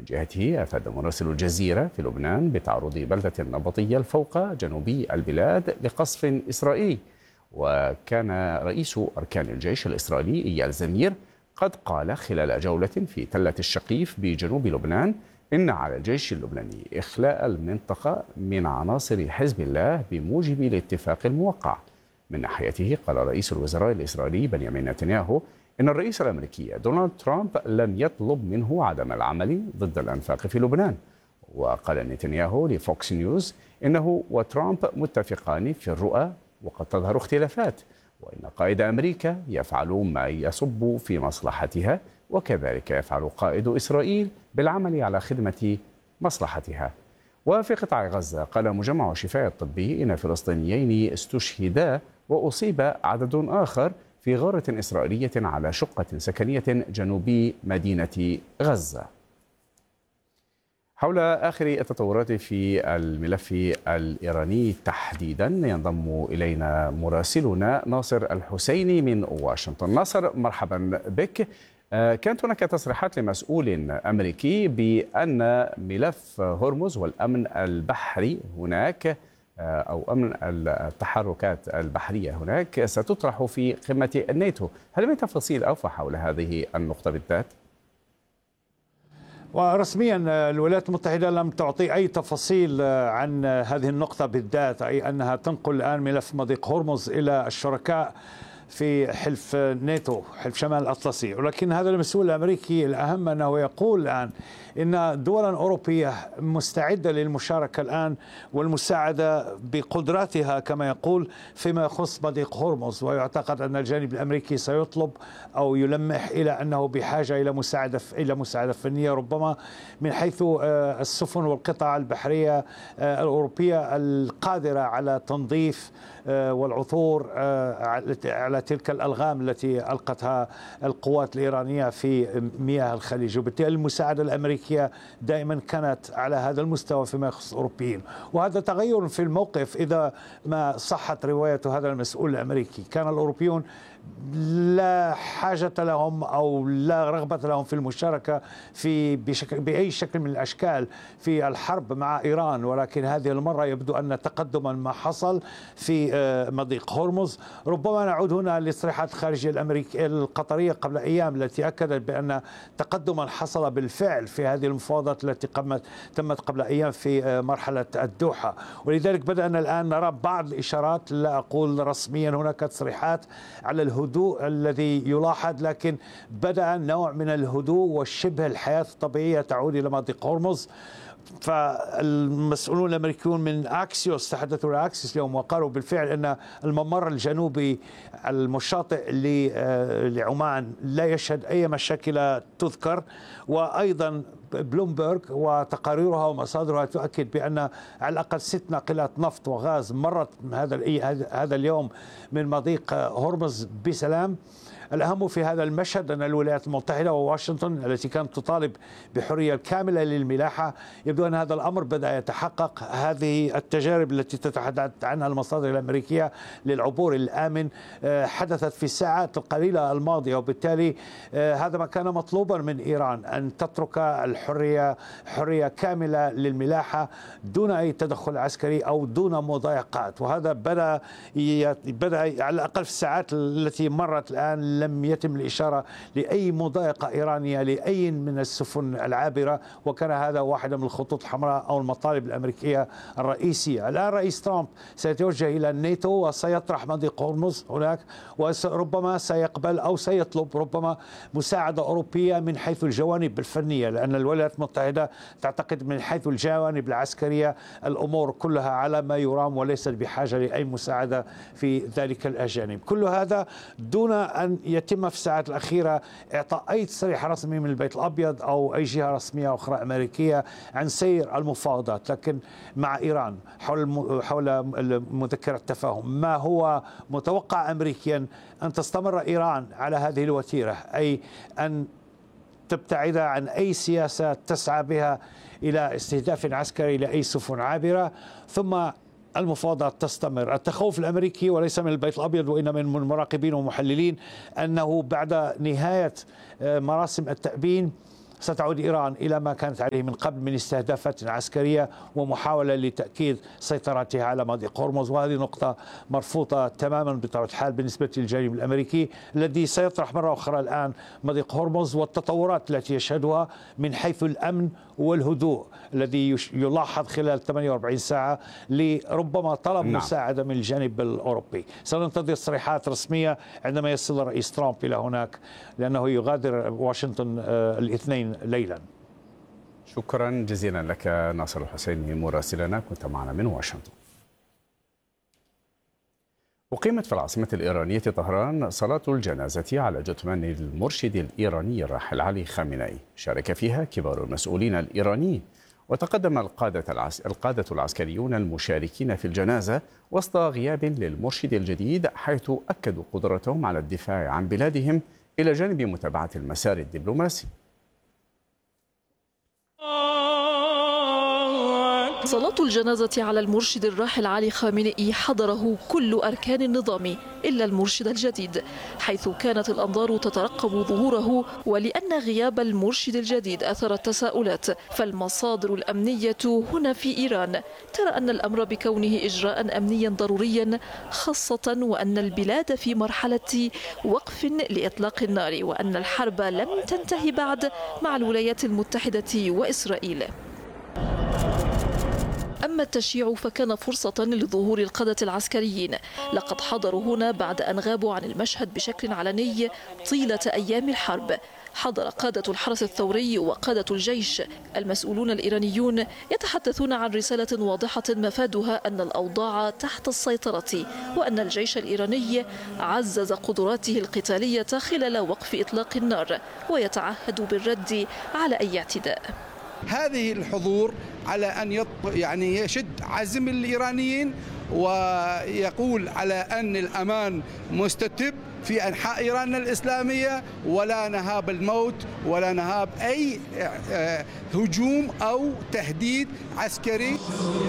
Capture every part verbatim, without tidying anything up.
جهته أفاد مراسل الجزيرة في لبنان بتعرض بلدة نبطية الفوق جنوبي البلاد لقصف إسرائيلي. وكان رئيس أركان الجيش الإسرائيلي إيال زمير قد قال خلال جولة في تلة الشقيف بجنوب لبنان إن على الجيش اللبناني إخلاء المنطقة من عناصر حزب الله بموجب الاتفاق الموقع. من ناحيته قال رئيس الوزراء الإسرائيلي بنيامين نتنياهو إن الرئيس الأمريكي دونالد ترامب لم يطلب منه عدم العمل ضد الأنفاق في لبنان. وقال نتنياهو لفوكس نيوز إنه وترامب متفقان في الرؤى وقد تظهر اختلافات، وإن قائد أمريكا يفعل ما يصب في مصلحتها، وكذلك يفعل قائد إسرائيل بالعمل على خدمة مصلحتها. وفي قطاع غزة قال مجمع شفاء الطبي إن فلسطينيين استشهدا وأصيب عدد آخر في غارة إسرائيلية على شقة سكنية جنوب مدينة غزة. حول آخر التطورات في الملف الإيراني تحديدا ينضم إلينا مراسلنا ناصر الحسيني من واشنطن. ناصر، مرحبا بك. كانت هناك تصريحات لمسؤول أمريكي بأن ملف هرمز والأمن البحري هناك أو أمن التحركات البحرية هناك ستطرح في قمة الناتو. هل من تفاصيل أوفى حول هذه النقطة بالذات؟ ورسميا الولايات المتحدة لم تعطي أي تفاصيل عن هذه النقطة بالذات، أي أنها تنقل الآن ملف مضيق هرمز إلى الشركاء في حلف ناتو، حلف شمال الأطلسي. ولكن هذا المسؤول الأمريكي الأهم أنه يقول الآن إن دولا أوروبية مستعدة للمشاركة الآن والمساعدة بقدراتها كما يقول فيما يخص مضيق هرمز. ويعتقد أن الجانب الأمريكي سيطلب أو يلمح إلى أنه بحاجة إلى مساعدة إلى مساعدة فنية ربما من حيث السفن والقطع البحرية الأوروبية القادرة على تنظيف والعثور على تلك الألغام التي ألقتها القوات الإيرانية في مياه الخليج. وبالتالي المساعدة الأمريكية دائما كانت على هذا المستوى فيما يخص الأوروبيين، وهذا تغير في الموقف إذا ما صحت رواية هذا المسؤول الأمريكي. كان الأوروبيون لا حاجة لهم أو لا رغبة لهم في المشاركة في بشكل بأي شكل من الأشكال في الحرب مع إيران، ولكن هذه المرة يبدو أن تقدما ما حصل في مضيق هرمز. ربما نعود هنا للتصريحات الخارجية الأمريكية القطرية قبل أيام التي أكدت بأن تقدما حصل بالفعل في هذه المفاوضات التي تمت قبل أيام في مرحلة الدوحة. ولذلك بدأنا الآن نرى بعض الإشارات، لا أقول رسميا هناك تصريحات على الهدوء الذي يلاحظ، لكن بدأ نوع من الهدوء والشبه الحياة الطبيعية تعود إلى مضيق هرمز. فالمسؤولون الامريكيون من اكسيوس تحدثوا لاكسيوس اليوم وقالوا بالفعل ان الممر الجنوبي المشاطئ لعمان لا يشهد اي مشاكل تذكر. وايضا بلومبرغ وتقاريرها ومصادرها تؤكد بان على الاقل ست ناقلات نفط وغاز مرت هذا هذا اليوم من مضيق هرمز بسلام. الأهم في هذا المشهد أن الولايات المتحدة وواشنطن التي كانت تطالب بحرية كاملة للملاحة، يبدو أن هذا الأمر بدأ يتحقق. هذه التجارب التي تتحدث عنها المصادر الأمريكية للعبور الآمن حدثت في الساعات القليلة الماضية، وبالتالي هذا ما كان مطلوبا من إيران أن تترك الحرية حرية كاملة للملاحة دون أي تدخل عسكري أو دون مضايقات. وهذا بدأ بدأ على الأقل في الساعات التي مرت الآن لم يتم الإشارة لأي مضايقة إيرانية لأي من السفن العابرة، وكان هذا واحدة من الخطوط الحمراء أو المطالب الأمريكية الرئيسية. الآن رئيس ترامب سيتوجه إلى الناتو وسيطرح مضيق هرمز هناك، وربما سيقبل أو سيطلب ربما مساعدة أوروبية من حيث الجوانب الفنية، لأن الولايات المتحدة تعتقد من حيث الجوانب العسكرية الأمور كلها على ما يرام وليست بحاجة لأي مساعدة في ذلك الأجانب. كل هذا دون أن يتم في الساعات الأخيرة إعطاء أي تصريح رسمي من البيت الأبيض أو أي جهة رسمية أخرى أمريكية عن سير المفاوضات لكن مع إيران حول حول مذكرة التفاهم. ما هو متوقع أمريكيا أن تستمر إيران على هذه الوتيرة، أي أن تبتعد عن أي سياسة تسعى بها إلى استهداف عسكري لأي سفن عابرة، ثم المفاوضات تستمر. التخوف الأمريكي وليس من البيت الأبيض وإنما من المراقبين والمحللين أنه بعد نهاية مراسم التأبين ستعود إيران إلى ما كانت عليه من قبل من استهدافات عسكرية ومحاولة لتأكيد سيطرتها على مضيق هرمز، وهذه نقطة مرفوضة تماما بطبيعة الحال بالنسبة للجانب الأمريكي الذي سيطرح مرة أخرى الآن مضيق هرمز والتطورات التي يشهدها من حيث الأمن والهدوء الذي يلاحظ خلال ثمانية وأربعين ساعة لربما طلب نعم. مساعدة من الجانب الأوروبي. سننتظر تصريحات رسمية عندما يصل الرئيس ترامب إلى هناك، لأنه يغادر واشنطن الاثنين ليلا. شكرا جزيلا لك ناصر الحسيني مراسلنا، كنت معنا من واشنطن. أقيمت في العاصمة الإيرانية طهران صلاة الجنازة على جثمان المرشد الإيراني الراحل علي خامنئي، شارك فيها كبار المسؤولين الإيرانيين، وتقدم القادة, العس... القادة العسكريون المشاركين في الجنازة وسط غياب للمرشد الجديد، حيث أكدوا قدرتهم على الدفاع عن بلادهم إلى جانب متابعة المسار الدبلوماسي. صلاة الجنازة على المرشد الراحل علي خامنئي حضره كل أركان النظام إلا المرشد الجديد، حيث كانت الأنظار تترقب ظهوره. ولأن غياب المرشد الجديد أثر التساؤلات، فالمصادر الأمنية هنا في إيران ترى أن الأمر بكونه إجراء أمنيا ضروريا، خاصة وأن البلاد في مرحلة وقف لإطلاق النار، وأن الحرب لم تنتهي بعد مع الولايات المتحدة وإسرائيل. أما التشييع فكان فرصة لظهور القادة العسكريين، لقد حضروا هنا بعد أن غابوا عن المشهد بشكل علني طيلة أيام الحرب. حضر قادة الحرس الثوري وقادة الجيش. المسؤولون الإيرانيون يتحدثون عن رسالة واضحة مفادها أن الأوضاع تحت السيطرة، وأن الجيش الإيراني عزز قدراته القتالية خلال وقف إطلاق النار، ويتعهد بالرد على أي اعتداء. هذه الحضور على أن يط... يعني يشد عزم الإيرانيين ويقول على أن الأمان مستتب في أنحاء إيران الإسلامية، ولا نهاب الموت ولا نهاب أي هجوم أو تهديد عسكري.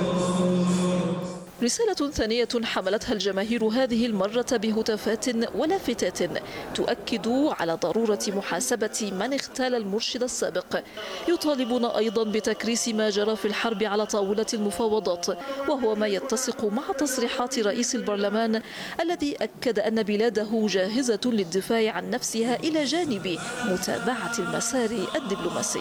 رسالة ثانية حملتها الجماهير هذه المرة بهتافات ولافتات تؤكد على ضرورة محاسبة من اغتال المرشد السابق. يطالبون أيضا بتكريس ما جرى في الحرب على طاولة المفاوضات، وهو ما يتسق مع تصريحات رئيس البرلمان الذي أكد أن بلاده جاهزة للدفاع عن نفسها إلى جانب متابعة المسار الدبلوماسي.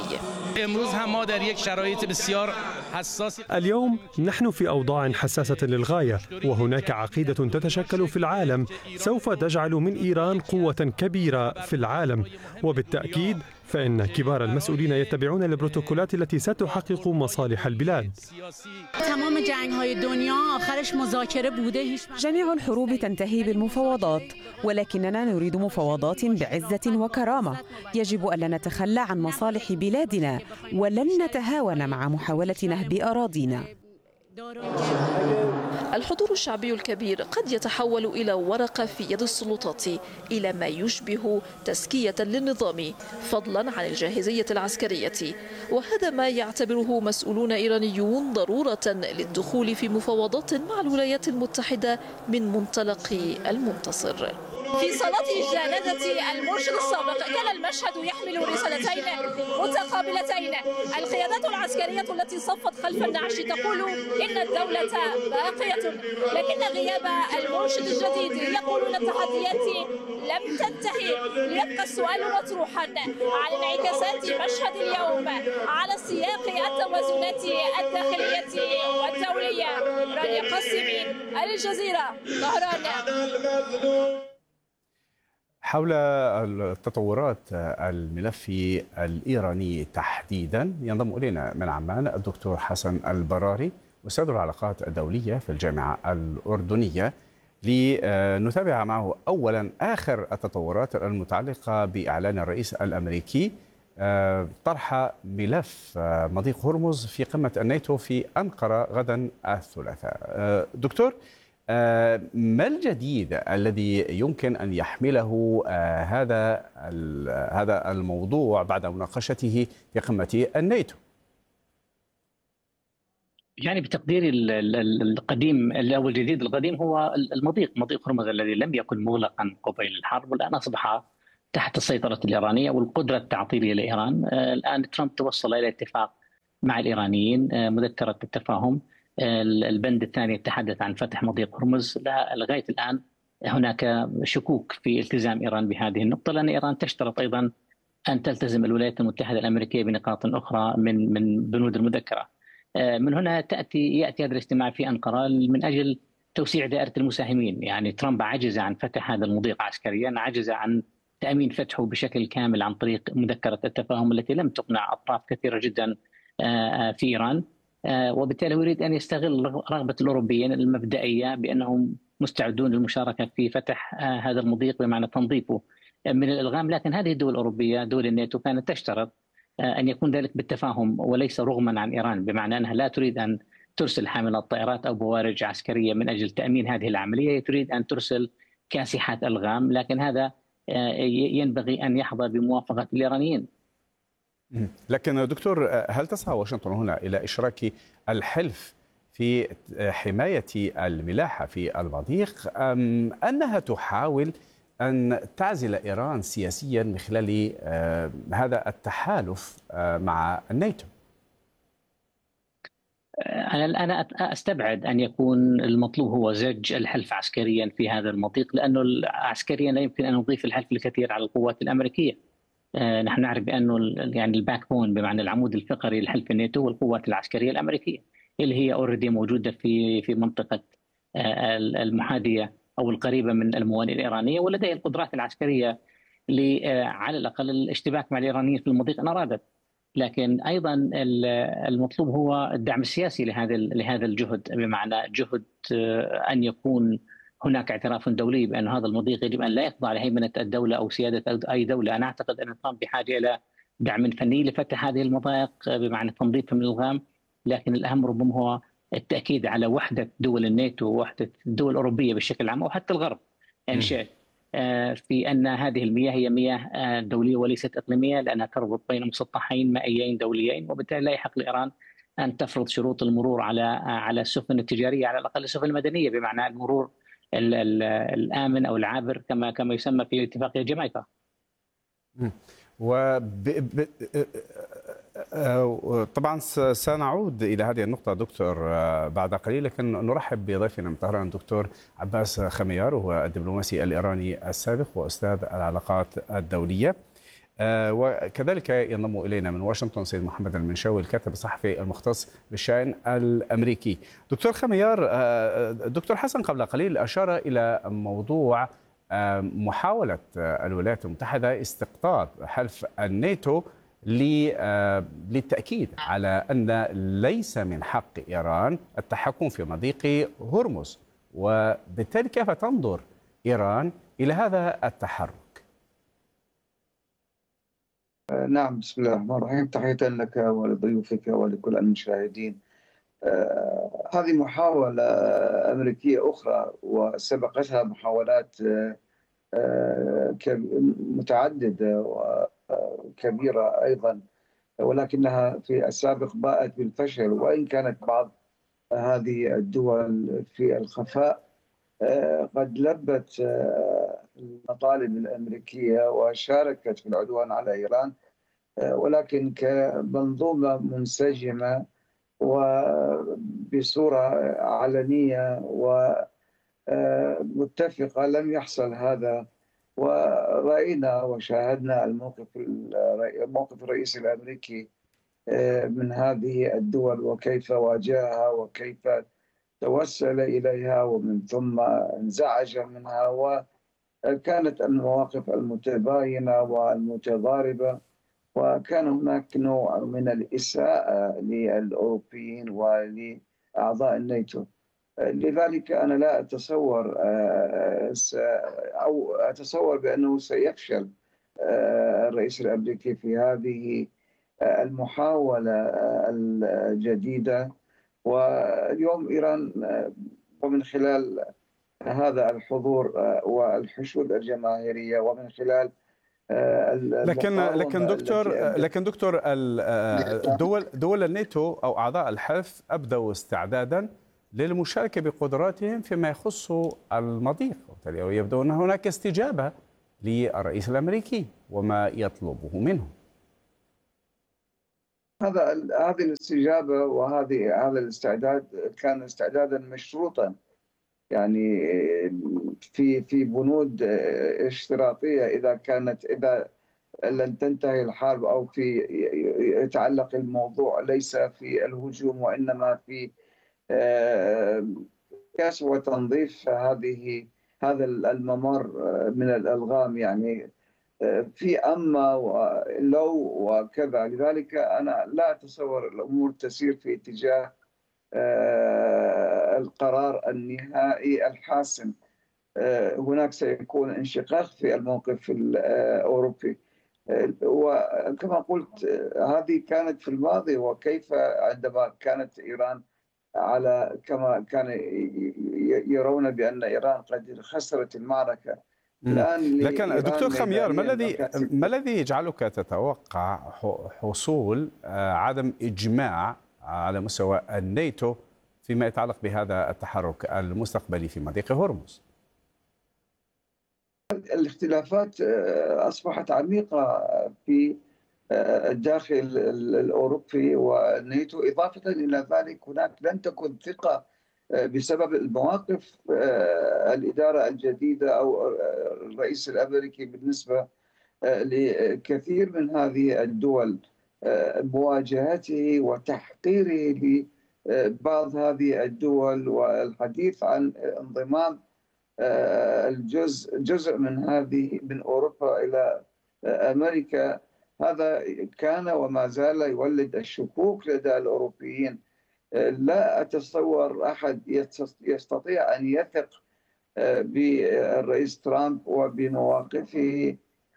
اليوم نحن في أوضاع حساسة للغاية، وهناك عقيدة تتشكل في العالم سوف تجعل من إيران قوة كبيرة في العالم، وبالتأكيد فإن كبار المسؤولين يتبعون البروتوكولات التي ستحقق مصالح البلاد. جميع الحروب تنتهي بالمفاوضات، ولكننا نريد مفاوضات بعزة وكرامة. يجب ألا نتخلى عن مصالح بلادنا، ولن نتهاون مع محاولة نهب أراضينا. الحضور الشعبي الكبير قد يتحول إلى ورقة في يد السلطات، إلى ما يشبه تزكية للنظام فضلا عن الجاهزية العسكرية، وهذا ما يعتبره مسؤولون إيرانيون ضرورة للدخول في مفاوضات مع الولايات المتحدة من منطلق المنتصر. في صلاة جنازة المرشد السابق كان المشهد يحمل رسالتين متقابلتين. القيادات العسكرية التي صفت خلف النعش تقول إن الدولة باقية، لكن غياب المرشد الجديد يقولون التحديات لم تنتهي. ليبقى السؤال مطروحا عن انعكاسات مشهد اليوم على سياق التوازنات الداخلية والدولية. رانيا قاسمي، الجزيرة، طهران. حول التطورات الملف الإيراني تحديدا ينضم إلينا من عمان الدكتور حسن البراري، أستاذ العلاقات الدولية في الجامعة الأردنية، لنتابع معه أولا آخر التطورات المتعلقة بإعلان الرئيس الأمريكي طرح ملف مضيق هرمز في قمة الناتو في أنقرة غدا الثلاثاء. دكتور، ما الجديد الذي يمكن أن يحمله هذا هذا الموضوع بعد مناقشته في قمة الناتو؟ يعني بتقديري القديم أو الجديد القديم هو المضيق مضيق هرمز الذي لم يكن مغلقا قبيل الحرب، والآن أصبح تحت السيطرة الإيرانية والقدرة التعطيلية لإيران. الآن ترامب توصل إلى اتفاق مع الإيرانيين، مذكرة التفاهم. البند الثاني يتحدث عن فتح مضيق هرمز. لغاية الآن هناك شكوك في التزام إيران بهذه النقطة، لأن إيران تشترط أيضا أن تلتزم الولايات المتحدة الأمريكية بنقاط أخرى من من بنود المذكرة. من هنا تأتي يأتي هذا الاجتماع في أنقرة من أجل توسيع دائرة المساهمين. يعني ترامب عجز عن فتح هذا المضيق عسكريا، عجز عن تأمين فتحه بشكل كامل عن طريق مذكرة التفاهم التي لم تقنع أطراف كثيرة جدا في إيران، وبالتالي يريد أن يستغل رغبة الأوروبيين المبدئية بأنهم مستعدون للمشاركة في فتح هذا المضيق بمعنى تنظيفه من الإلغام. لكن هذه الدول الأوروبية دول الناتو كانت تشترط أن يكون ذلك بالتفاهم وليس رغما عن إيران، بمعنى أنها لا تريد أن ترسل حاملات طائرات أو بوارج عسكرية من أجل تأمين هذه العملية، تريد أن ترسل كاسحات ألغام، لكن هذا ينبغي أن يحظى بموافقة الإيرانيين. لكن دكتور، هل تسعى واشنطن هنا إلى إشراك الحلف في حماية الملاحة في المضيق، أم أنها تحاول أن تعزل إيران سياسيا من خلال هذا التحالف مع الناتو؟ أنا أنا أستبعد أن يكون المطلوب هو زج الحلف عسكريا في هذا المضيق، لأنه عسكريا لا يمكن أن نضيف الحلف الكثير على القوات الأمريكية. نحن نعرف بأنه يعني الباك بون بمعنى العمود الفقري لحلف الناتو والقوات العسكرية الأمريكية اللي هي أوريدي موجودة في في منطقة المحاذية أو القريبة من الموانئ الإيرانية، ولديها القدرات العسكرية على الأقل الاشتباك مع الإيرانيين في المضيق إن أرادت. لكن أيضا المطلوب هو الدعم السياسي لهذا لهذا الجهد، بمعنى جهد أن يكون هناك اعتراف دولي بأن هذا المضيق يجب أن لا يخضع لهيمنة الدولة أو سيادة أي دولة. أنا أعتقد أن ترامب بحاجة إلى دعم فني لفتح هذه المضايق بمعنى تنظيفها من الإلغام، لكن الأهم ربما هو التأكيد على وحدة دول الناتو ووحدة الدول الأوروبية بشكل عام وحتى الغرب إن شئت، في أن هذه المياه هي مياه دولية وليست إقليمية، لأنها تربط بين مسطحين مائيين دوليين، وبالتالي لا يحق لإيران أن تفرض شروط المرور على على السفن التجارية، على الأقل السفن المدنية، بمعنى المرور الآمن أو العابر كما كما يسمى في اتفاقية جامايكا. وب... طبعا سنعود إلى هذه النقطة دكتور بعد قليل، لكن نرحب بضيفنا من طهران دكتور عباس خميار، وهو الدبلوماسي الإيراني السابق وأستاذ العلاقات الدولية، وكذلك ينضم إلينا من واشنطن سيد محمد المنشاوي الكاتب الصحفي المختص بالشأن الأمريكي. دكتور خميار، دكتور حسن قبل قليل أشار إلى موضوع محاولة الولايات المتحدة استقطاب حلف الناتو للتأكيد على أن ليس من حق إيران التحكم في مضيق هرمز، وبالتالي كيف تنظر إيران إلى هذا التحرك؟ نعم، بسم الله الرحمن الرحيم. تحية لك ولضيوفك ولكل المشاهدين. آه هذه محاولة أمريكية أخرى، وسبقتها محاولات آه متعددة وكبيرة أيضا، ولكنها في السابق باءت بالفشل، وإن كانت بعض هذه الدول في الخفاء آه قد لبت آه المطالب الأمريكية وشاركت في العدوان على إيران، ولكن كمنظومة منسجمة وبصورة علنية ومتفقة لم يحصل هذا. ورأينا وشاهدنا الموقف موقف الرئيس الأمريكي من هذه الدول وكيف واجهها وكيف توسل إليها ومن ثم انزعج منها، و كانت المواقف المتباينة والمتضاربة، وكان هناك نوع من الإساءة للأوروبيين ولأعضاء الناتو. لذلك أنا لا أتصور أو أتصور بأنه سيفشل الرئيس الأمريكي في هذه المحاولة الجديدة. واليوم إيران ومن خلال هذا الحضور والحشود الجماهيرية ومن خلال لكن لكن دكتور لكن دكتور الدول دول الناتو او اعضاء الحلف ابدوا استعدادا للمشاركه بقدراتهم فيما يخص المضيق، وبالتالي يبدو ان هناك استجابه للرئيس الأمريكي وما يطلبه منه؟ هذا هذه الاستجابة وهذه هذا الاستعداد كان استعدادا مشروطا، يعني في في بنود اشتراطية. إذا كانت إذا لن تنتهي الحرب أو في يتعلق الموضوع ليس في الهجوم وإنما في كشف وتنظيف هذه هذا الممر من الألغام، يعني في أما ولو وكذا. لذلك أنا لا أتصور الأمور تسير في اتجاه القرار النهائي الحاسم. هناك سيكون انشقاق في الموقف الأوروبي، وكما قلت هذه كانت في الماضي، وكيف عندما كانت إيران على كما كان يرون بأن إيران قد خسرت المعركة. الآن لكن دكتور خميار، ما الذي ما الذي يجعلك تتوقع حصول عدم إجماع على مستوى الناتو فيما يتعلق بهذا التحرك المستقبلي في مضيق هرمز؟ الاختلافات أصبحت عميقة في الداخل الأوروبي والناتو. إضافة إلى ذلك هناك لن تكن ثقة بسبب المواقف الإدارة الجديدة أو الرئيس الأمريكي بالنسبة لكثير من هذه الدول، مواجهته وتحقيره لبعض هذه الدول والحديث عن انضمام الجزء جزء من هذه من أوروبا إلى أمريكا. هذا كان وما زال يولد الشكوك لدى الأوروبيين. لا أتصور أحد يستطيع أن يثق بالرئيس ترامب وبمواقفه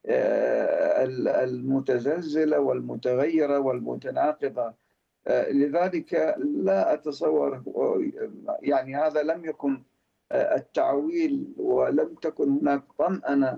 المتزلزلة والمتغيرة والمتناقضة. لذلك لا أتصور، يعني هذا لم يكن التعويل ولم تكن هناك طمأنة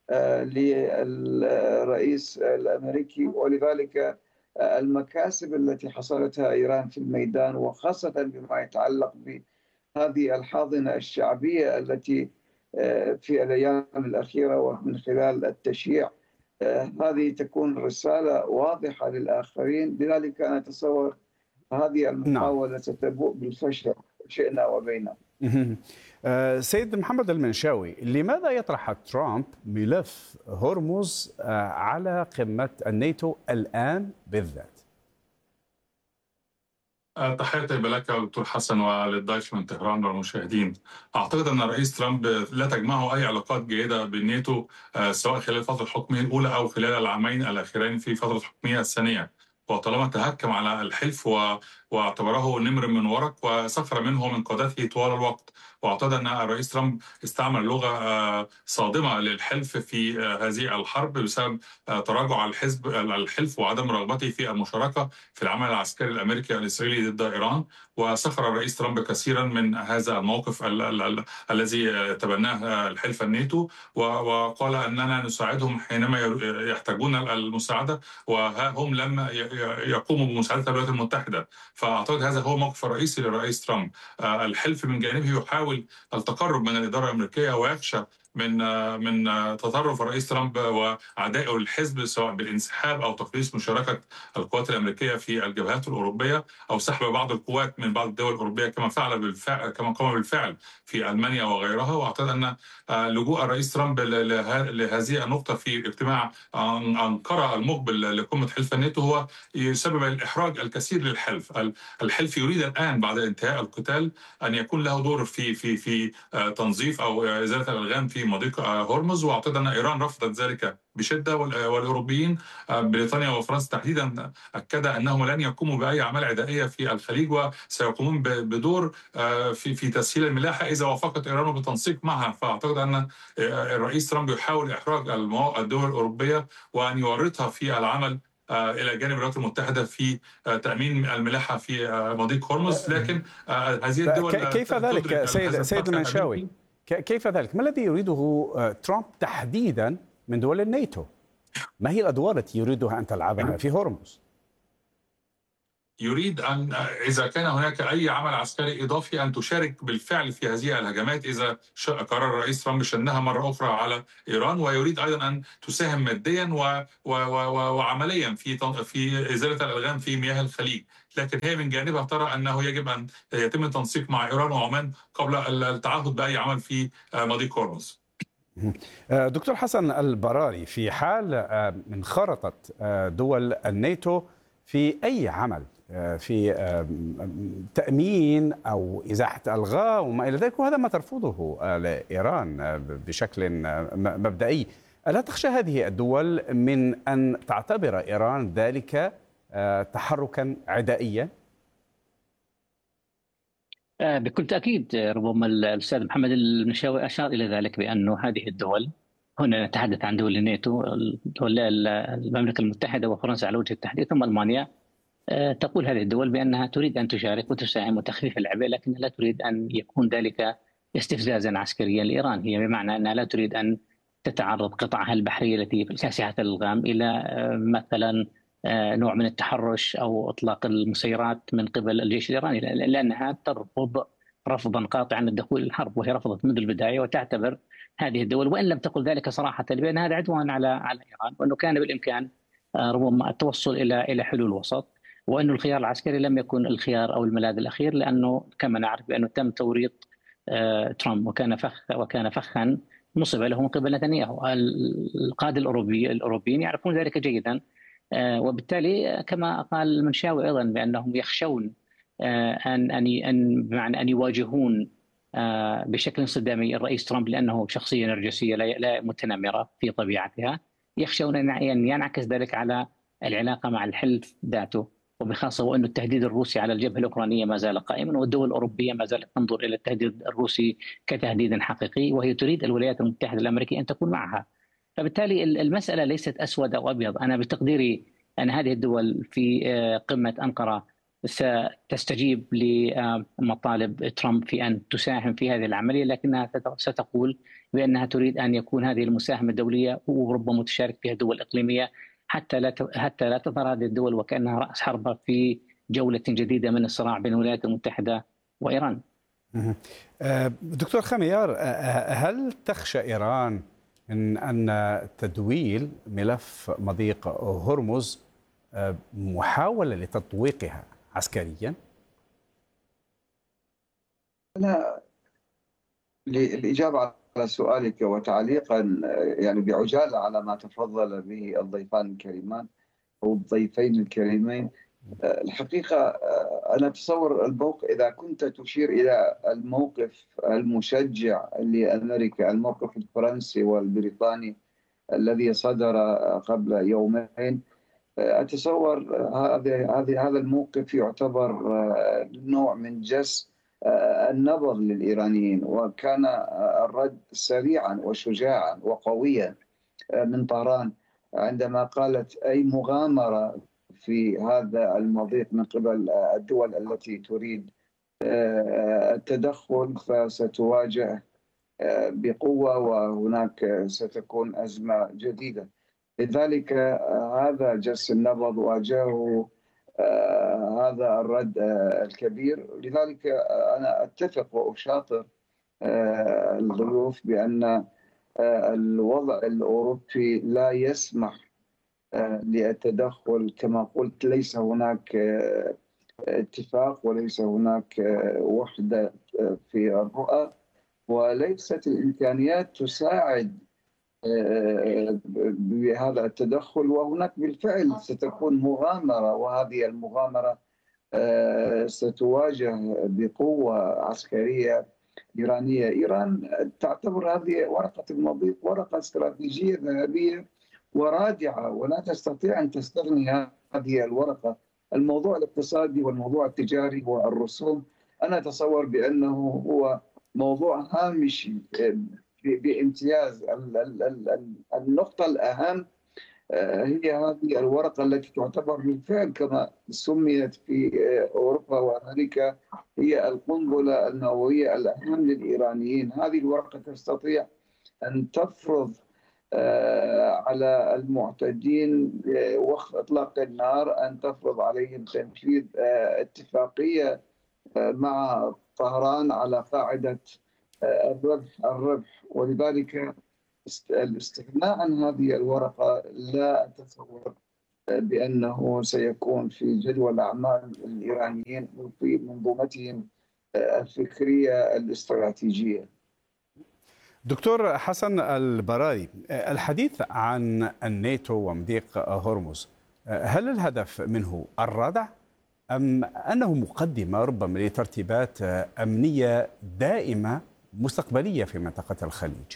للرئيس الأمريكي. ولذلك المكاسب التي حصلتها إيران في الميدان، وخاصة بما يتعلق بهذه الحاضنة الشعبية التي في الأيام الأخيرة ومن خلال التشييع، هذه تكون رسالة واضحة للآخرين. لذلك أنا أتصور هذه المحاولة ستبوء بالفشل شئنا وبينا. سيد محمد المنشاوي، لماذا يطرح ترامب ملف هرمز على قمة الناتو الآن بالذات؟ تحياتي لك دكتور حسن وللضيف من طهران والمشاهدين. أعتقد أن الرئيس ترامب لا تجمعه أي علاقات جيدة بالناتو، سواء خلال فترة حكمه الأولى أو خلال العامين الأخيرين في فترة حكمه الثانية. وطالما تهكم على الحلف واعتبره نمر من ورق وسخر منه من قادته طوال الوقت، واعتقد أن الرئيس ترامب استعمل لغة صادمة للحلف في هذه الحرب بسبب تراجع الحزب الحلف وعدم رغبته في المشاركة في العمل العسكري الأمريكي الإسرائيلي ضد إيران. وسخر الرئيس ترامب كثيرا من هذا الموقف الذي تبناه الحلف الناتو، وقال أننا نساعدهم حينما يحتاجون المساعدة، وها هم لم يقوموا بمساعدة الولايات المتحدة. فأعتقد هذا هو الموقف الرئيسي للرئيس ترامب. الحلف من جانبه يحاول التقرب من الإدارة الأمريكية ويخشى من من تطرف الرئيس ترامب وعدائه للحزب، سواء بالانسحاب او تقليص مشاركه القوات الامريكيه في الجبهات الاوروبيه او سحب بعض القوات من بعض الدول الاوروبيه كما فعل بالفعل كما قام بالفعل في المانيا وغيرها. واعتقد ان لجوء الرئيس ترامب لهذه النقطه في اجتماع انقره المقبل لقمه حلف الناتو هو يسبب الاحراج الكثير للحلف. الحلف يريد الان بعد انتهاء القتال ان يكون له دور في في في تنظيف او ازاله الالغام في مضيق هرمز، واعتقد ان ايران رفضت ذلك بشده، والاوروبيين بريطانيا وفرنسا تحديدا اكد انهم لن يقوموا باي اعمال عدائيه في الخليج، وسيقومون بدور في في تسهيل الملاحه اذا وافقت ايران بالتنسيق معها. فاعتقد ان الرئيس ترامب يحاول احراج الدول الاوروبيه وان يورطها في العمل الى جانب الولايات المتحده في تامين الملاحه في مضيق هرمز. لكن هذه الدول كيف ذلك سيد سيد المنشاوي؟ كيف ذلك؟ ما الذي يريده ترامب تحديدا من دول الناتو؟ ما هي الادوار التي يريدها ان تلعبها في هرمز؟ يريد أن إذا كان هناك أي عمل عسكري إضافي أن تشارك بالفعل في هذه الهجمات إذا قرر الرئيس ترامب شنها مرة أخرى على إيران، ويريد أيضا أن تساهم ماديا و و و وعمليا في في إزالة الألغام في مياه الخليج، لكن هي من جانبها ترى أنه يجب أن يتم التنسيق مع إيران وعمان قبل التعهد بأي عمل في مضيق هرمز. دكتور حسن البراري، في حال انخرطت دول الناتو في أي عمل في تأمين أو إزاحة ألغام وما إلى ذلك، وهذا ما ترفضه إيران بشكل مبدئي، ألا تخشى هذه الدول من أن تعتبر إيران ذلك تحركا عدائيا؟ بكل تأكيد. ربما الأستاذ محمد المنشاوي أشار إلى ذلك بأن هذه الدول، هنا نتحدث عن دول الناتو، المملكة المتحدة وفرنسا على وجه التحديد ثم ألمانيا، تقول هذه الدول بأنها تريد أن تشارك وتساهم وتخفيف العبء، لكن لا تريد أن يكون ذلك استفزازا عسكريا لإيران. هي بمعنى أنها لا تريد أن تتعرض قطعها البحرية التي كاسحة الألغام إلى مثلا نوع من التحرش أو إطلاق المسيرات من قبل الجيش الإيراني، لأنها ترفض رفضا قاطعا الدخول الحرب، وهي رفضت منذ البداية، وتعتبر هذه الدول وإن لم تقل ذلك صراحة بأن هذا عدوان على على إيران، وأنه كان بالإمكان ربما التوصل إلى إلى حلول وسط، وأن الخيار العسكري لم يكن الخيار أو الملاذ الأخير، لأنه كما نعرف بأنه تم توريط ترامب وكان فخ وكان فخا نصب له من قبل نتنياهو. القادة الأوروبي الأوروبيين يعرفون ذلك جيدا، وبالتالي كما قال المنشاوي أيضا بأنهم يخشون أن أن أن بمعنى أن يواجهون بشكل صدامي الرئيس ترامب، لأنه شخصية نرجسية لا متنمرة في طبيعتها، يخشون أن ينعكس ذلك على العلاقة مع الحلف ذاته، وبخاصة وأن التهديد الروسي على الجبهة الأوكرانية ما زال قائما، والدول الأوروبية ما زالت تنظر إلى التهديد الروسي كتهديد حقيقي، وهي تريد الولايات المتحدة الأمريكية أن تكون معها. فبالتالي المسألة ليست أسود أو أبيض. أنا بتقديري أن هذه الدول في قمة أنقرة ستستجيب لمطالب ترامب في أن تساهم في هذه العملية، لكنها ستقول بأنها تريد أن يكون هذه المساهمة الدولية وربما تشارك فيها دول إقليمية، حتى لا حتى لا تظهر هذه الدول وكأنها رأس حربة في جولة جديدة من الصراع بين الولايات المتحدة وإيران. دكتور خميار، هل تخشى إيران من أن تدويل ملف مضيق هرمز محاولة لتطويقها عسكريا؟ أنا الإجابة على سؤالك وتعليقا يعني بعجالة على ما تفضل به الضيفان الكريمان أو الضيفين الكريمين، الحقيقة أنا أتصور الموقف، إذا كنت تشير إلى الموقف المشجع لأمريكا، الموقف الفرنسي والبريطاني الذي صدر قبل يومين، أتصور هذا هذا الموقف يعتبر نوع من جس النبض للإيرانيين، وكان الرد سريعا وشجاعا وقويا من طهران عندما قالت أي مغامرة في هذا المضيق من قبل الدول التي تريد التدخل فستواجه بقوة، وهناك ستكون أزمة جديدة. لذلك هذا جس النبض واجهه هذا الرد الكبير. لذلك أنا أتفق وأشاطر الضيوف بأن الوضع الأوروبي لا يسمح للتدخل، كما قلت ليس هناك اتفاق وليس هناك وحدة في الرؤى، وليست الإمكانيات تساعد بهذا التدخل، وهناك بالفعل ستكون مغامرة، وهذه المغامرة ستواجه بقوة عسكرية إيرانية. إيران تعتبر هذه ورقة المضيق ورقة استراتيجية ذهبية ورادعة، ولا تستطيع أن تستغني هذه الورقة. الموضوع الاقتصادي والموضوع التجاري والرسوم أنا أتصور بأنه هو موضوع هامشي بامتياز. النقطة الأهم هي هذه الورقة التي تعتبر بالفعل كما سميت في أوروبا وأمريكا هي القنبلة النووية الأهم للإيرانيين. هذه الورقة تستطيع أن تفرض على المعتدين وقت إطلاق النار أن تفرض عليهم تنفيذ اتفاقية مع طهران على قاعدة الربح الربح ولذلك الاستغناء عن هذه الورقة لا أتصور بأنه سيكون في جدول أعمال الإيرانيين في منظومتهم الفكرية الاستراتيجية. دكتور حسن البراري، الحديث عن الناتو ومضيق هرمز، هل الهدف منه الردع أم أنه مقدمة ربما لترتيبات أمنية دائمة مستقبلية في منطقة الخليج؟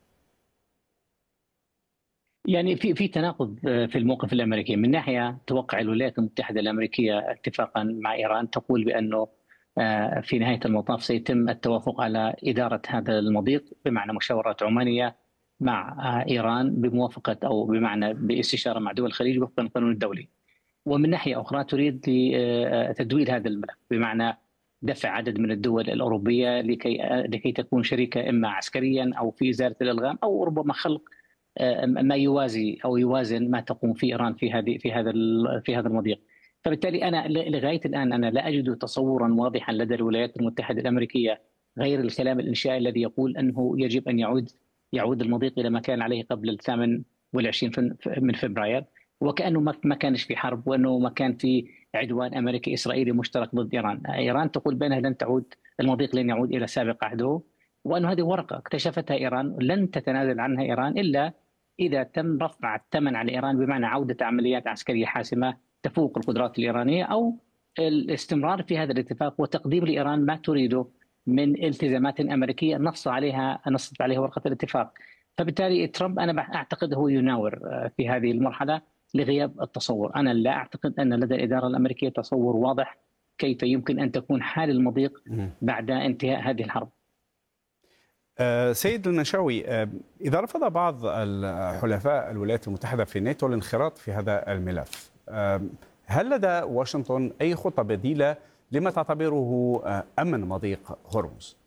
يعني في في تناقض في الموقف الامريكي. من ناحيه توقع الولايات المتحده الامريكيه اتفاقا مع ايران تقول بانه في نهايه المطاف سيتم التوافق على اداره هذا المضيق بمعنى مشاورات عمانيه مع ايران بموافقه او بمعنى باستشاره مع دول الخليج وفقا للقانون الدولي. ومن ناحيه اخرى تريد تدوير هذا الملف بمعنى دفع عدد من الدول الاوروبيه لكي لكي تكون شريكه اما عسكريا او في ازاله الالغام او ربما خلق ما يوازي او يوازن ما تقوم فيه ايران في هذه في هذا في هذا المضيق. فبالتالي انا لغايه الان انا لا اجد تصورا واضحا لدى الولايات المتحده الامريكيه غير الكلام الانشائي الذي يقول انه يجب ان يعود يعود المضيق الى ما كان عليه قبل الثامن والعشرين من فبراير، وكانه ما كانش في حرب وانه ما كان في عدوان امريكي اسرائيلي مشترك ضد ايران. ايران تقول بانها لن تعود المضيق لن يعود الى سابق عهده، وانه هذه ورقه اكتشفتها ايران لن تتنازل عنها ايران الا إذا تم رفع الثمن على إيران بمعنى عودة عمليات عسكرية حاسمة تفوق القدرات الإيرانية أو الاستمرار في هذا الاتفاق وتقديم لإيران ما تريده من التزامات أمريكية نص عليها نصت عليها ورقة الاتفاق. فبالتالي ترامب أنا أعتقد هو يناور في هذه المرحلة لغياب التصور. أنا لا أعتقد أن لدى الإدارة الأمريكية تصور واضح كيف يمكن أن تكون حال المضيق بعد انتهاء هذه الحرب. سيد المنشاوي، إذا رفض بعض الحلفاء الولايات المتحدة في الناتو الانخراط في هذا الملف، هل لدى واشنطن أي خطة بديلة لما تعتبره أمن مضيق هرمز؟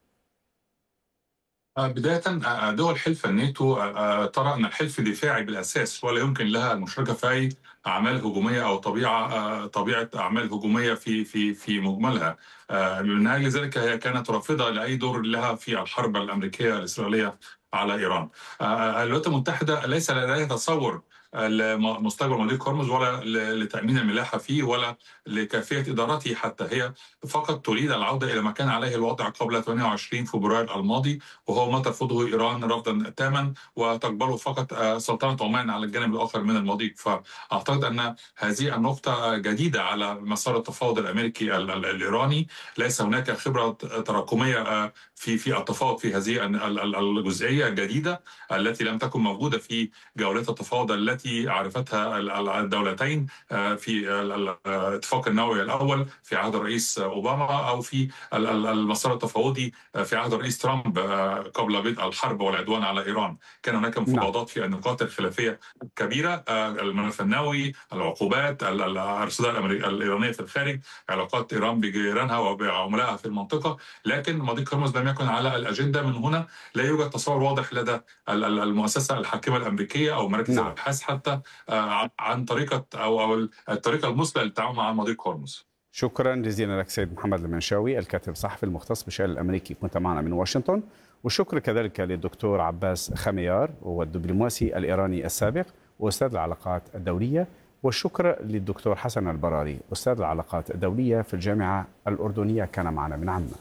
بداية دول حلف الناتو ترى أن الحلف دفاعي بالأساس ولا يمكن لها المشاركة في أي أعمال هجومية أو طبيعة طبيعة أعمال هجومية في في في مجملها. من أجل ذلك هي كانت رافضة لأي دور لها في الحرب الأمريكية الإسرائيلية على إيران. الولايات المتحدة ليس لديها تصور لمستقبل مضيق هرمز ولا لتأمين الملاحة فيه ولا لكيفية إدارته حتى. هي فقط تريد العودة إلى ما كان عليه الوضع قبل ثمانية وعشرين فبراير الماضي، وهو ما ترفضه إيران رفضا تاما وتقبله فقط سلطنة عمان على الجانب الآخر من المضيق. فأعتقد أن هذه النقطة جديدة على مسار التفاوض الأمريكي الإيراني. ليس هناك خبرة تراكمية في في التفاوض في هذه الجزئية الجديدة التي لم تكن موجودة في جولات التفاوض التي عرفتها الدولتين في الاتفاق النووي الأول في عهد الرئيس أوباما أو في المسار التفاوضي في عهد الرئيس ترامب قبل بدء الحرب والعدوان على إيران. كان هناك مفاوضات في النقاط الخلافية كبيرة، الملف النووي، العقوبات، الأرصدة الإيرانية في الخارج، علاقات إيران بجيرانها وبعملائها في المنطقة، لكن مضيق هرمز لم يكن على الأجندة. من هنا لا يوجد تصور واضح لدى المؤسسة الحاكمة الأمريكية أو مراكز نعم. الأبحاث حتى عن طريقة أو أو الطريقة المثلى للتعامل مع مضيق هرمز. شكرا جزيلا لك سيد محمد المنشاوي، الكاتب الصحفي المختص بالشأن الأمريكي، كنت معنا من واشنطن. والشكر كذلك للدكتور عباس خميار، وهو الدبلوماسي الإيراني السابق وأستاذ العلاقات الدولية. والشكر للدكتور حسن البراري، أستاذ العلاقات الدولية في الجامعة الأردنية، كان معنا من عمان.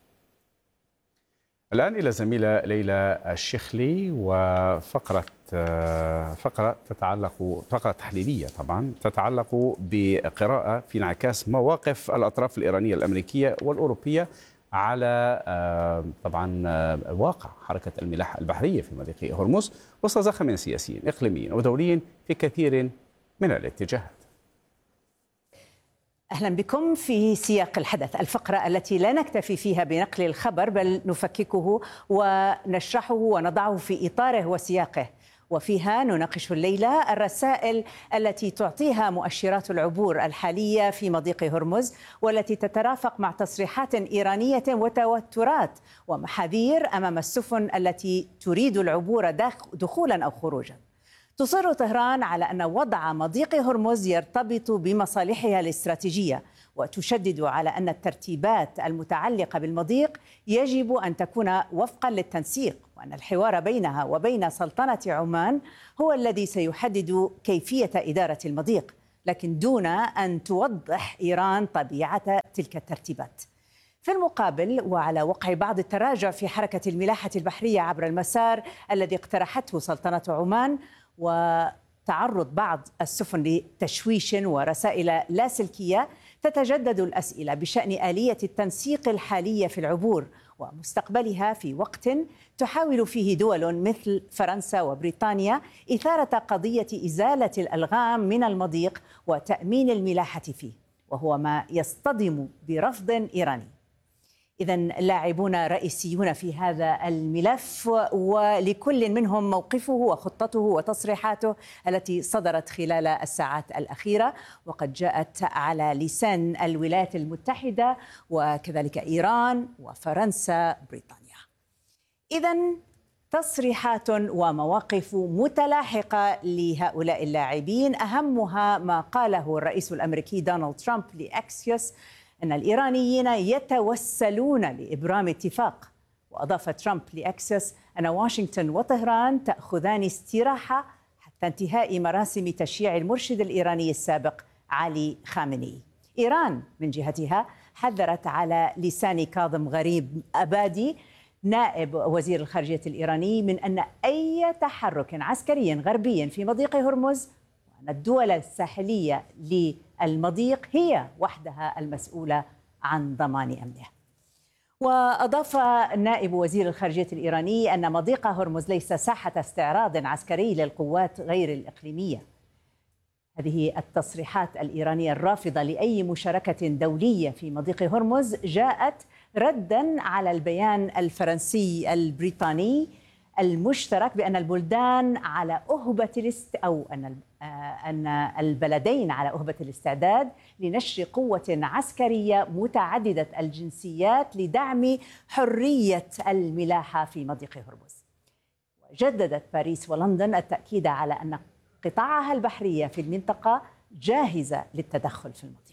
الآن إلى زميلة ليلى الشيخلي وفقرة فقرة تتعلق فقرة تحليلية طبعا تتعلق بقراءة في انعكاس مواقف الأطراف الإيرانية الأمريكية والأوروبية على طبعا واقع حركة الملاحة البحرية في مضيق هرمز وسط زخم سياسي إقليمي ودولي في كثير من الاتجاهات. أهلا بكم في سياق الحدث، الفقرة التي لا نكتفي فيها بنقل الخبر بل نفككه ونشرحه ونضعه في إطاره وسياقه وفيها نناقش الليلة الرسائل التي تعطيها مؤشرات العبور الحالية في مضيق هرمز، والتي تترافق مع تصريحات إيرانية وتوترات ومحاذير أمام السفن التي تريد العبور دخولا أو خروجا. تصر طهران على أن وضع مضيق هرمز يرتبط بمصالحها الاستراتيجية، وتشدد على أن الترتيبات المتعلقة بالمضيق يجب أن تكون وفقا للتنسيق، وأن الحوار بينها وبين سلطنة عمان هو الذي سيحدد كيفية إدارة المضيق، لكن دون أن توضح إيران طبيعة تلك الترتيبات. في المقابل، وعلى وقع بعض التراجع في حركة الملاحة البحرية عبر المسار الذي اقترحته سلطنة عمان، وتعرض بعض السفن لتشويش ورسائل لاسلكية، تتجدد الأسئلة بشأن آلية التنسيق الحالية في العبور ومستقبلها في وقت تحاول فيه دول مثل فرنسا وبريطانيا إثارة قضية إزالة الألغام من المضيق وتأمين الملاحة فيه، وهو ما يصطدم برفض إيراني. إذن لاعبون رئيسيون في هذا الملف، ولكل منهم موقفه وخطته وتصريحاته التي صدرت خلال الساعات الأخيرة، وقد جاءت على لسان الولايات المتحدة وكذلك إيران وفرنسا بريطانيا. إذن تصريحات ومواقف متلاحقة لهؤلاء اللاعبين، أهمها ما قاله الرئيس الأمريكي دونالد ترامب لأكسيوس أن الإيرانيين يتوسلون لإبرام اتفاق. وأضاف ترامب لأكسيوس أن واشنطن وطهران تأخذان استراحة حتى انتهاء مراسم تشييع المرشد الإيراني السابق علي خامنئي. إيران من جهتها حذرت على لسان كاظم غريب أبادي نائب وزير الخارجية الإيراني من أن أي تحرك عسكري غربي في مضيق هرمز وأن الدول الساحلية للمضيق هي وحدها المسؤولة عن ضمان أمنه. وأضاف نائب وزير الخارجية الإيراني أن مضيق هرمز ليس ساحة استعراض عسكري للقوات غير الإقليمية. هذه التصريحات الإيرانية الرافضة لأي مشاركة دولية في مضيق هرمز جاءت رداً على البيان الفرنسي البريطاني المشترك بأن البلدان على أهبة الاست أو أن أن البلدين على أهبة الاستعداد لنشر قوة عسكرية متعددة الجنسيات لدعم حرية الملاحة في مضيق هرمز. وجددت باريس ولندن التأكيد على أن قطاعها البحرية في المنطقة جاهزة للتدخل في المضيق.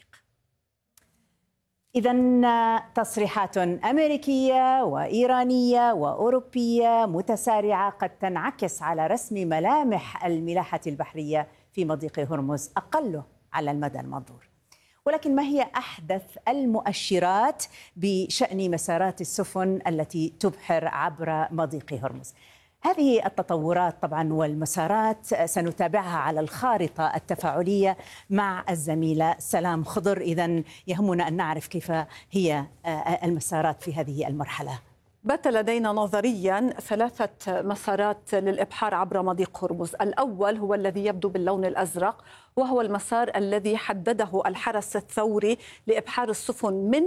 إذن تصريحات أمريكية وإيرانية وأوروبية متسارعة قد تنعكس على رسم ملامح الملاحة البحرية في مضيق هرمز أقله على المدى المنظور. ولكن ما هي أحدث المؤشرات بشأن مسارات السفن التي تبحر عبر مضيق هرمز؟ هذه التطورات طبعا والمسارات سنتابعها على الخارطة التفاعلية مع الزميلة سلام خضر. إذن يهمنا أن نعرف كيف هي المسارات في هذه المرحلة. بات لدينا نظريا ثلاثة مسارات للإبحار عبر مضيق هرمز. الأول هو الذي يبدو باللون الأزرق، وهو المسار الذي حدده الحرس الثوري لإبحار السفن من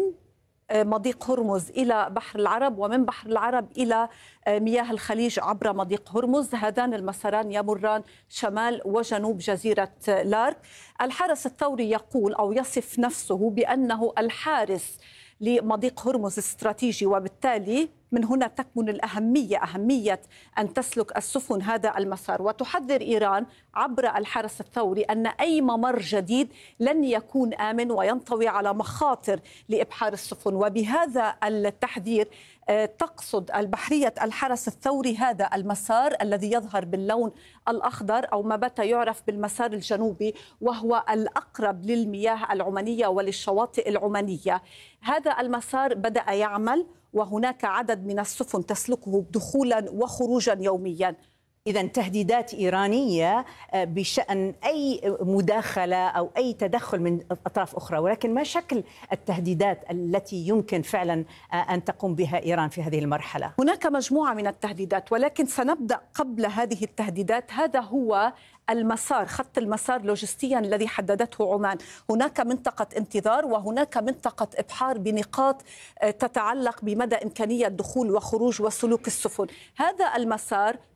مضيق هرمز إلى بحر العرب، ومن بحر العرب إلى مياه الخليج عبر مضيق هرمز. هذان المساران يمران شمال وجنوب جزيرة لارك. الحرس الثوري يقول أو يصف نفسه بأنه الحارس لمضيق هرمز استراتيجي، وبالتالي من هنا تكمن الأهمية أهمية أن تسلك السفن هذا المسار. وتحذر إيران عبر الحرس الثوري أن أي ممر جديد لن يكون آمن وينطوي على مخاطر لإبحار السفن. وبهذا التحذير تقصد البحرية الحرس الثوري هذا المسار الذي يظهر باللون الأخضر أو ما بات يعرف بالمسار الجنوبي، وهو الأقرب للمياه العمانية وللشواطئ العمانية. هذا المسار بدأ يعمل، وهناك عدد من السفن تسلكه دخولا وخروجا يوميا. إذن تهديدات إيرانية بشأن أي مداخلة أو أي تدخل من أطراف أخرى، ولكن ما شكل التهديدات التي يمكن فعلا أن تقوم بها إيران في هذه المرحلة؟ هناك مجموعة من التهديدات، ولكن سنبدأ قبل هذه التهديدات. هذا هو المسار، خط المسار لوجستيا الذي حددته عمان. هناك منطقة انتظار وهناك منطقة إبحار بنقاط تتعلق بمدى إمكانية دخول وخروج وسلوك السفن. هذا المسار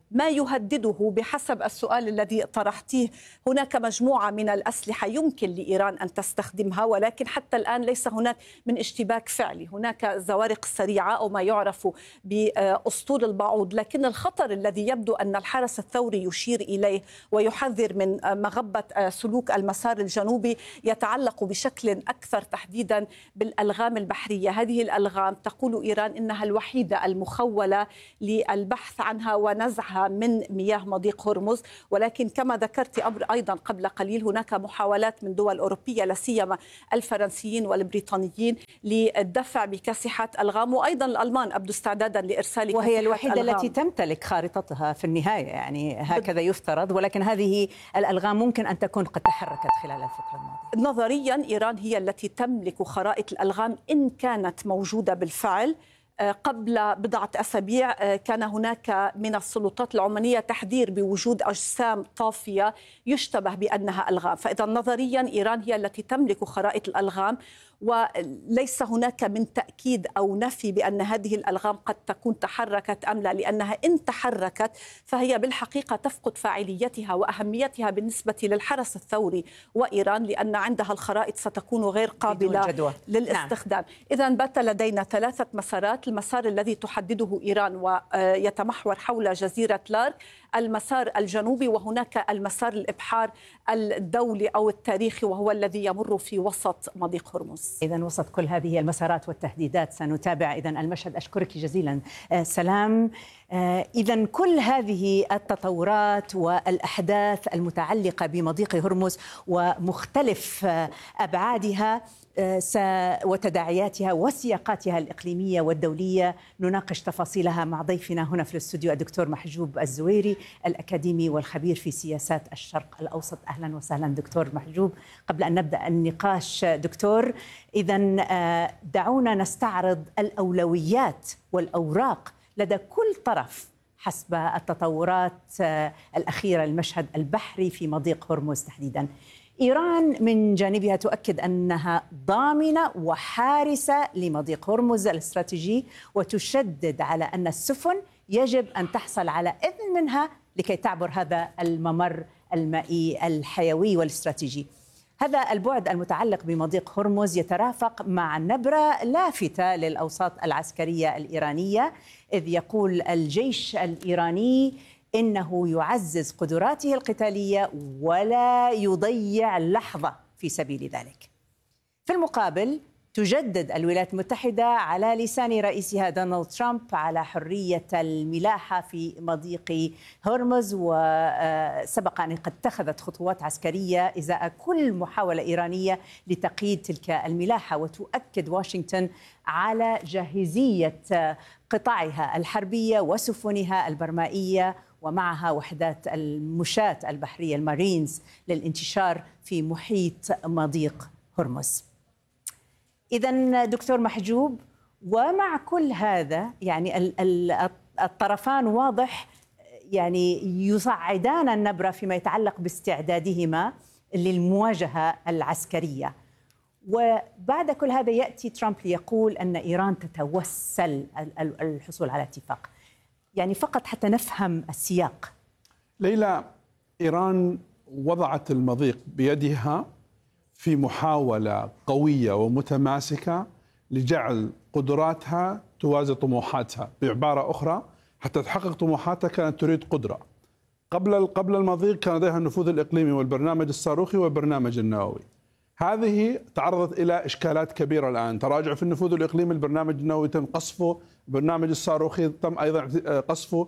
ما يهدده بحسب السؤال الذي طرحتيه. هناك مجموعة من الأسلحة يمكن لإيران أن تستخدمها، ولكن حتى الآن ليس هناك من اشتباك فعلي. هناك الزوارق السريعة أو ما يعرف بأسطول البعوض، لكن الخطر الذي يبدو أن الحرس الثوري يشير إليه ويحذر من مغبة سلوك المسار الجنوبي يتعلق بشكل أكثر تحديدا بالألغام البحرية. هذه الألغام تقول إيران إنها الوحيدة المخولة للبحث عنها ونزعها من مياه مضيق هرمز، ولكن كما ذكرت أيضا قبل قليل هناك محاولات من دول أوروبية لا سيما الفرنسيين والبريطانيين للدفع بكاسحات ألغام، وأيضا الألمان أبدو استعدادا لإرسال، وهي الوحيدة ألغام. التي تمتلك خارطتها في النهاية، يعني هكذا يفترض، ولكن هذه الألغام ممكن أن تكون قد تحركت خلال الفترة الماضية. نظريا إيران هي التي تملك خرائط الألغام إن كانت موجودة بالفعل. قبل بضعة أسابيع كان هناك من السلطات العمانية تحذير بوجود أجسام طافية يشتبه بأنها ألغام، فإذا نظريا إيران هي التي تملك خرائط الألغام، وليس هناك من تأكيد أو نفي بأن هذه الألغام قد تكون تحركت أم لا، لأنها إن تحركت فهي بالحقيقة تفقد فاعليتها وأهميتها بالنسبة للحرس الثوري وإيران، لأن عندها الخرائط ستكون غير قابلة للاستخدام. نعم. إذا بات لدينا ثلاثة مسارات: المسار الذي تحدده إيران ويتمحور حول جزيرة لارك، المسار الجنوبي، وهناك المسار الإبحار الدولي أو التاريخي وهو الذي يمر في وسط مضيق هرمز. إذن وسط كل هذه المسارات والتهديدات سنتابع إذن المشهد. أشكرك جزيلا سلام. إذن كل هذه التطورات والأحداث المتعلقة بمضيق هرمز ومختلف أبعادها وتداعياتها وسياقاتها الإقليمية والدولية نناقش تفاصيلها مع ضيفنا هنا في الاستوديو الدكتور محجوب الزويري، الأكاديمي والخبير في سياسات الشرق الأوسط. أهلا وسهلا دكتور محجوب. قبل أن نبدأ النقاش دكتور، إذن دعونا نستعرض الأولويات والأوراق لدى كل طرف حسب التطورات الأخيرة المشهد البحري في مضيق هرمز تحديدا. إيران من جانبها تؤكد أنها ضامنة وحارسة لمضيق هرمز الاستراتيجي، وتشدد على أن السفن يجب أن تحصل على إذن منها لكي تعبر هذا الممر المائي الحيوي والاستراتيجي. هذا البعد المتعلق بمضيق هرمز يترافق مع نبرة لافتة للأوساط العسكرية الإيرانية، إذ يقول الجيش الإيراني إنه يعزز قدراته القتالية ولا يضيع لحظة في سبيل ذلك. في المقابل تجدد الولايات المتحدة على لسان رئيسها دونالد ترامب على حرية الملاحة في مضيق هرمز، وسبق أن قد اتخذت خطوات عسكرية إزاء كل محاولة إيرانية لتقييد تلك الملاحة، وتؤكد واشنطن على جاهزية قطاعها الحربية وسفنها البرمائية ومعها وحدات المشاة البحرية المارينز للانتشار في محيط مضيق هرمز. إذن دكتور محجوب، ومع كل هذا يعني الطرفان واضح يعني يصعدان النبرة فيما يتعلق باستعدادهما للمواجهة العسكرية، وبعد كل هذا يأتي ترامب ليقول أن إيران تتوسل الحصول على اتفاق. يعني فقط حتى نفهم السياق. ليلى، إيران وضعت المضيق بيدها في محاولة قوية ومتماسكة لجعل قدراتها توازي طموحاتها. بعبارة أخرى، حتى تحقق طموحاتها كانت تريد قدرة. قبل قبل المضيق كان لديها النفوذ الإقليمي والبرنامج الصاروخي والبرنامج النووي. هذه تعرضت إلى إشكالات كبيرة الآن، تراجع في النفوذ الإقليمي، البرنامج النووي تم قصفه، البرنامج الصاروخي تم أيضا قصفه.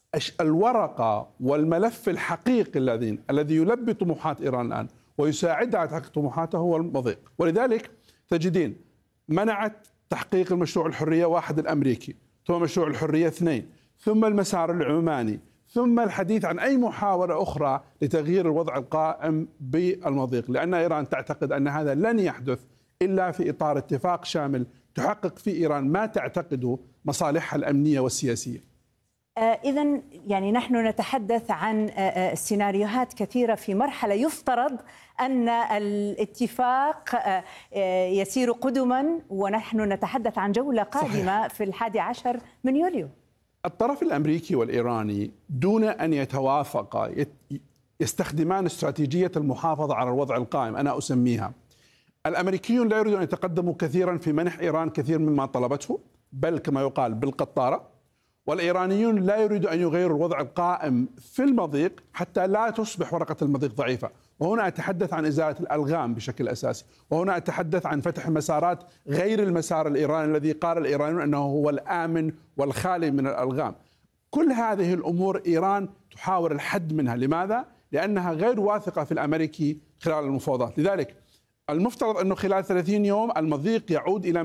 الورقة والملف الحقيقي الذي الذي يلبي طموحات إيران الآن ويساعدها على تحقيق طموحاتها هو المضيق. ولذلك تجدين منعت تحقيق المشروع الحرية واحد الأمريكي، ثم مشروع الحرية اثنين، ثم المسار العماني، ثم الحديث عن أي محاولة أخرى لتغيير الوضع القائم بالمضيق، لأن إيران تعتقد أن هذا لن يحدث إلا في إطار اتفاق شامل تحقق في إيران ما تعتقده مصالحها الأمنية والسياسية. إذن يعني نحن نتحدث عن سيناريوهات كثيرة في مرحلة يفترض أن الاتفاق يسير قدما، ونحن نتحدث عن جولة قادمة صحيح. في الحادي عشر من يوليو. الطرف الأمريكي والإيراني دون أن يتوافقا يستخدمان استراتيجية المحافظة على الوضع القائم، أنا أسميها. الأمريكيون لا يريدون أن يتقدموا كثيرا في منح إيران كثير مما طلبته، بل كما يقال بالقطارة. والإيرانيون لا يريدوا أن يغيروا الوضع القائم في المضيق حتى لا تصبح ورقة المضيق ضعيفة. وهنا أتحدث عن إزالة الألغام بشكل أساسي، وهنا أتحدث عن فتح المسارات غير المسار الإيراني الذي قال الإيرانيون أنه هو الآمن والخالي من الألغام. كل هذه الأمور إيران تحاول الحد منها. لماذا؟ لأنها غير واثقة في الأمريكي خلال المفاوضات. لذلك المفترض أنه خلال ثلاثين يوم المضيق يعود إلى